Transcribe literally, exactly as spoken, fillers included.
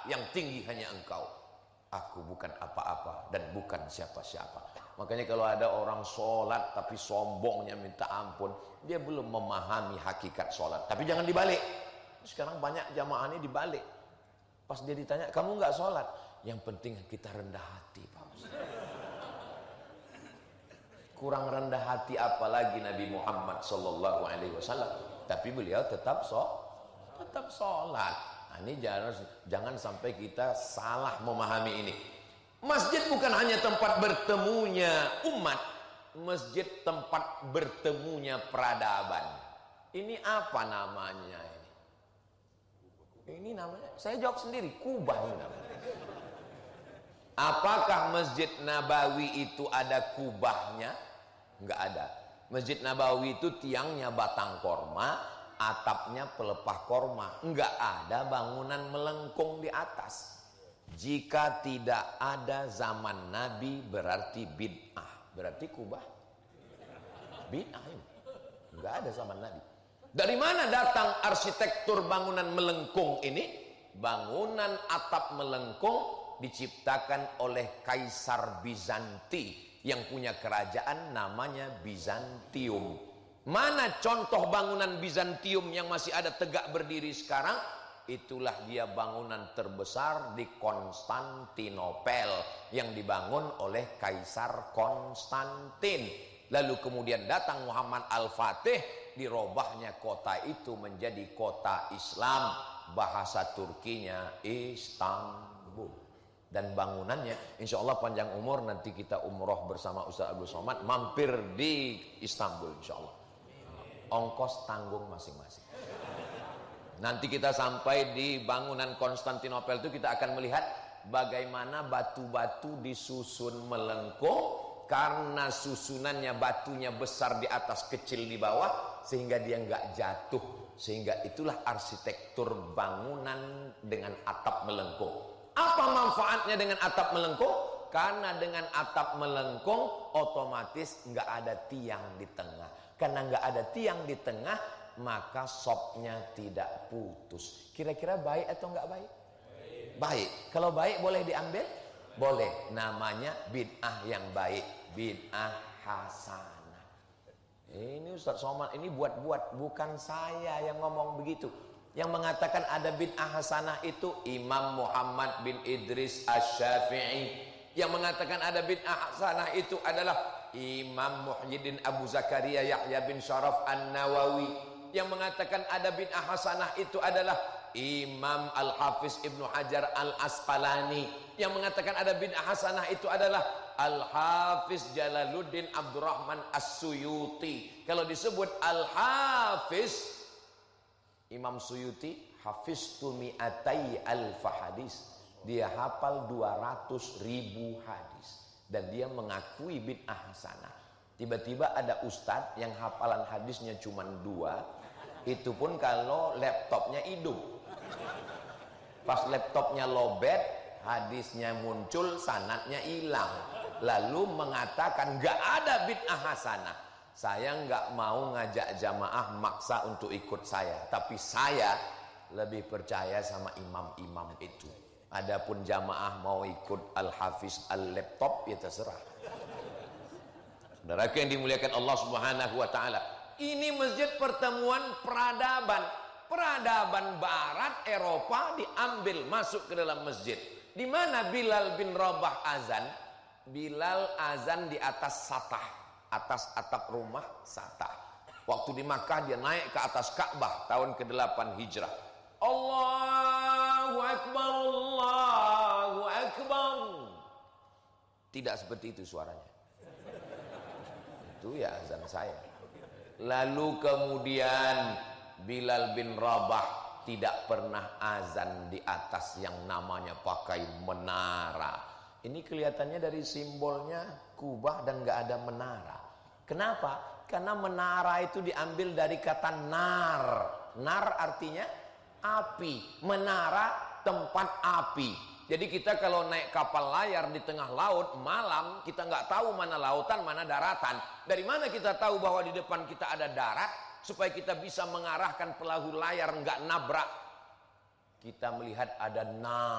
yang tinggi hanya Engkau. Aku bukan apa-apa dan bukan siapa-siapa. Makanya kalau ada orang sholat tapi sombongnya minta ampun, dia belum memahami hakikat sholat. Tapi jangan dibalik. Sekarang banyak jamaah ini dibalik. Pas dia ditanya, kamu nggak sholat? Yang penting kita rendah hati, Pak Ustaz. Kurang rendah hati apalagi Nabi Muhammad Sallallahu Alaihi Wasallam. Tapi beliau tetap so, tetap sholat. Nah, ini jangan, jangan sampai kita salah memahami ini. Masjid bukan hanya tempat bertemunya umat, masjid tempat bertemunya peradaban. Ini apa namanya ini? Ini namanya, saya jawab sendiri, kubah ini namanya. Apakah Masjid Nabawi itu ada kubahnya? Enggak ada. Masjid Nabawi itu tiangnya batang korma, atapnya pelepah korma. Enggak ada bangunan melengkung di atas. Jika tidak ada zaman Nabi berarti bid'ah. Berarti kubah bid'ah ini. Enggak ada zaman Nabi. Dari mana datang arsitektur bangunan melengkung ini? Bangunan atap melengkung diciptakan oleh Kaisar Bizanti yang punya kerajaan namanya Bizantium. Mana contoh bangunan Bizantium yang masih ada tegak berdiri sekarang? Itulah dia bangunan terbesar di Konstantinopel yang dibangun oleh Kaisar Konstantin. Lalu kemudian datang Muhammad Al-Fatih, dirobahnya kota itu menjadi kota Islam. Bahasa Turkinya Istanbul. Dan bangunannya, insya Allah panjang umur nanti kita umroh bersama Ustaz Abdul Somad, mampir di Istanbul insya Allah. Ongkos tanggung masing-masing. Nanti kita sampai di bangunan Konstantinopel itu kita akan melihat bagaimana batu-batu disusun melengkung. Karena susunannya batunya besar di atas kecil di bawah sehingga dia nggak jatuh. Sehingga itulah arsitektur bangunan dengan atap melengkung. Apa manfaatnya dengan atap melengkung? Karena dengan atap melengkung otomatis nggak ada tiang di tengah. Karena nggak ada tiang di tengah, maka sopnya tidak putus. Kira-kira baik atau nggak baik? Baik. Baik. Kalau baik boleh diambil? Boleh. Namanya bid'ah yang baik, bid'ah hasanah. Ini Ustaz Somad ini buat-buat, bukan saya yang ngomong begitu. Yang mengatakan ada bid'ah hasanah itu Imam Muhammad bin Idris Asy-Syafi'i. Yang mengatakan ada bid'ah hasanah itu adalah Imam Muhyiddin Abu Zakaria Yahya bin Syaraf An-Nawawi. Yang mengatakan ada bid'ah hasanah itu adalah Imam Al-Hafiz Ibnu Hajar Al-Asqalani. Yang mengatakan ada bid'ah hasanah itu adalah Al-Hafiz Jalaluddin Abdurrahman As-Suyuti. Kalau disebut Al-Hafiz Imam Suyuti, hafiztu mi'atai alfa hadis. Dia hafal dua ratus ribu hadis. Dan dia mengakui bid'ah hasanah. Tiba-tiba ada ustadz yang hafalan hadisnya cuma dua. Itu pun kalau laptopnya hidup. Pas laptopnya lobet, hadisnya muncul, sanadnya hilang. Lalu mengatakan gak ada bid'ah hasanah. Saya nggak mau ngajak jamaah maksa untuk ikut saya, tapi saya lebih percaya sama imam-imam itu. Adapun jamaah mau ikut Al-Hafiz Al-Laptop ya terserah. Saudara yang dimuliakan Allah Subhanahu wa taala, ini masjid pertemuan peradaban. Peradaban barat Eropa diambil masuk ke dalam masjid. Di mana Bilal bin Rabah azan? Bilal azan di atas satah. Atas atap rumah satah. Waktu di Makkah dia naik ke atas Ka'bah tahun kedelapan Hijrah. Allahu Akbar, Allahu Akbar. Tidak seperti itu suaranya. Itu ya azan saya. Lalu kemudian Bilal bin Rabah tidak pernah azan di atas yang namanya pakai menara. Ini kelihatannya dari simbolnya kubah dan gak ada menara. Kenapa? Karena menara itu diambil dari kata nar. Nar artinya api. Menara tempat api. Jadi kita kalau naik kapal layar di tengah laut malam, kita nggak tahu mana lautan, mana daratan. Dari mana kita tahu bahwa di depan kita ada darat? Supaya kita bisa mengarahkan perahu layar nggak nabrak. Kita melihat ada nar.